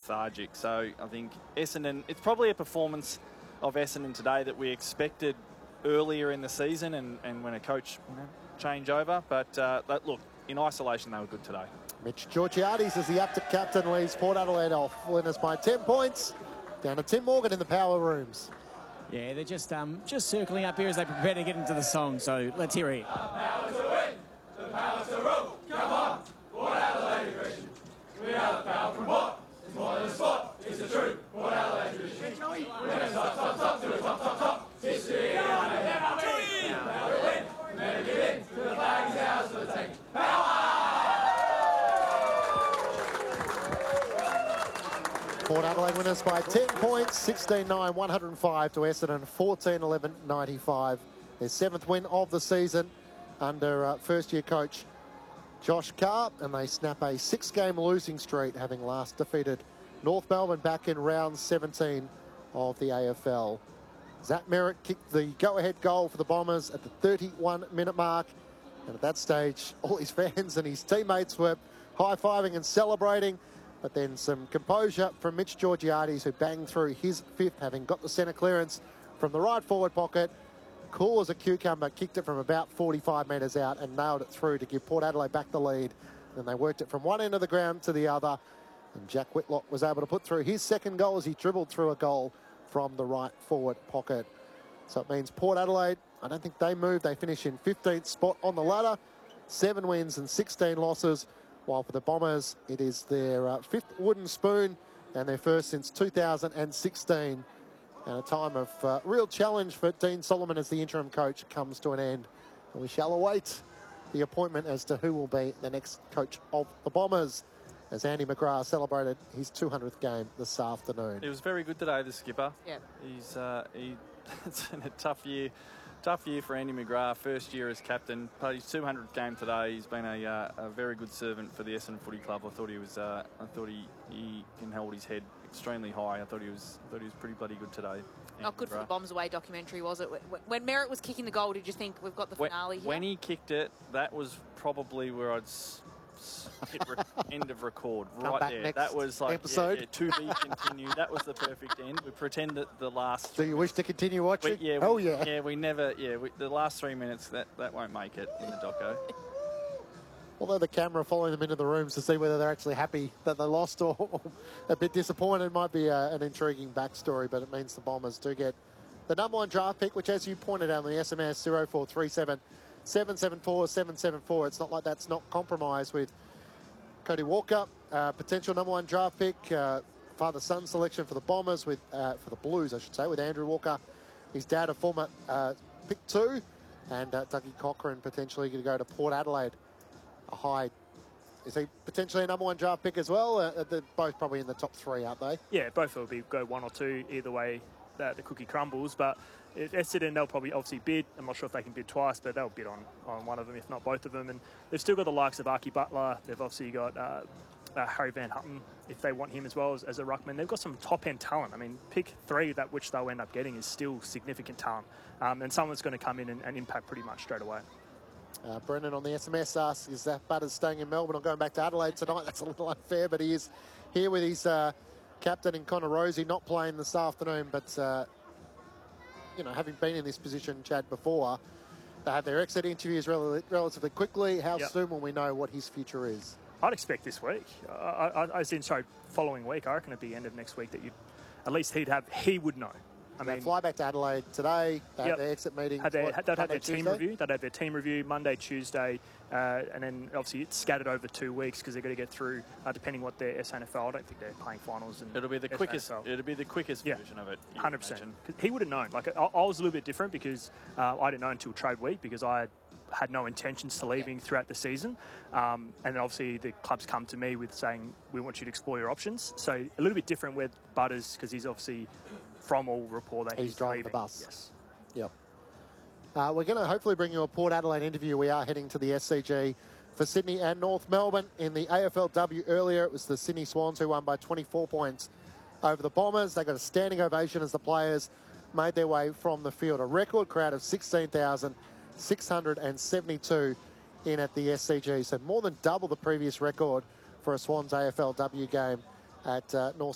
lethargic. So I think Essendon, it's probably a performance of Essendon today that we expected earlier in the season and when a coach change over. But look, in isolation, they were good today. Mitch Georgiades as the active captain leads Port Adelaide off winners by 10 points. Down to Tim Morgan in the power rooms. Yeah, they're just circling up here as they prepare to get into the song. So let's hear it. The power to win, the power to rule. Come on, Port Adelaide tradition. We are the power from what? It's more than a sport, it's the truth. Port Adelaide tradition. We're going to top to the top. History on the never win. Power to win, never give in. To the flag is ours for the taking. Power! Port Adelaide winners by 10 points, 16-9, 105 to Essendon, 14-11, 95. Their 7th win of the season under first-year coach Josh Carr, and they snap a 6-game losing streak, having last defeated North Melbourne back in round 17 of the AFL. Zach Merritt kicked the go-ahead goal for the Bombers at the 31-minute mark, and at that stage, all his fans and his teammates were high-fiving and celebrating. But then some composure from Mitch Georgiades, who banged through his 5th, having got the centre clearance from the right forward pocket. Cool as a cucumber, kicked it from about 45 metres out and nailed it through to give Port Adelaide back the lead. And they worked it from one end of the ground to the other. And Jack Whitlock was able to put through his 2nd goal as he dribbled through a goal from the right forward pocket. So it means Port Adelaide, I don't think they moved. They finish in 15th spot on the ladder. 7 wins and 16 losses. While for the Bombers, it is their 5th wooden spoon and their first since 2016. And a time of real challenge for Dean Solomon as the interim coach comes to an end. And we shall await the appointment as to who will be the next coach of the Bombers, as Andy McGrath celebrated his 200th game this afternoon. He was very good today, the skipper. Yeah. It's been a tough year. Tough year for Andy McGrath, first year as captain. Played his 200th game today. He's been a very good servant for the Essendon Footy Club. I thought he can hold his head extremely high. I thought he was pretty bloody good today. Not good for the Bombs Away documentary, was it? When Merritt was kicking the goal, did you think we've got the finale here? When he kicked it, that was probably where I'd hit end of record right there. That was like episode. To be continued. That was the perfect end. We pretend that the last. Do you wish to continue watching? We never. The last 3 minutes that won't make it in the doco. Although the camera following them into the rooms to see whether they're actually happy that they lost or a bit disappointed might be an intriguing backstory, but it means the Bombers do get the #1 draft pick, which, as you pointed out on the SMS, 0437 774 774. It's not like that's not compromised with Cody Walker, potential #1 draft pick, father-son selection for the Bombers, for the Blues, I should say, with Andrew Walker, his dad, a former pick 2, and Dougie Cochran potentially going to go to Port Adelaide. Is he potentially a #1 draft pick as well? They're both probably in the top 3, aren't they? Yeah, both will go 1 or 2, either way that the cookie crumbles. But if Essendon, they'll probably obviously bid. I'm not sure if they can bid twice, but they'll bid on one of them, if not both of them. And they've still got the likes of Archie Butler. They've obviously got Harry Van Houten, if they want him as well as a ruckman. They've got some top-end talent. I mean, pick 3, which they'll end up getting, is still significant talent. And someone's going to come in and impact pretty much straight away. Brendan on the SMS asks, is Zach Butters staying in Melbourne or going back to Adelaide tonight? That's a little unfair, but he is here with his captain in Connor Rosie, not playing this afternoon, but having been in this position, Chad, before, they had their exit interviews relatively quickly. How soon will we know what his future is? I'd expect this week. Following week. I reckon it'd be end of next week that he would know. They fly back to Adelaide today. They have their exit meeting. They'd have their team review. They'd have their team review Monday, Tuesday, and then obviously it's scattered over 2 weeks because they're going to get through, depending what their SNFL. I don't think they're playing finals. It'll be the quickest. It'll be the quickest version of it. 100%. He would have known. I was a little bit different because I didn't know until trade week because I had no intentions to leaving throughout the season. And then obviously the clubs come to me with saying, we want you to explore your options. So a little bit different with Butters because he's obviously, from all report, that he's driving leaving. the bus. Yes. Yep. We're going to hopefully bring you a Port Adelaide interview. We are heading to the SCG for Sydney and North Melbourne. In the AFLW earlier, it was the Sydney Swans who won by 24 points over the Bombers. They got a standing ovation as the players made their way from the field. A record crowd of 16,672 in at the SCG. So more than double the previous record for a Swans AFLW game at North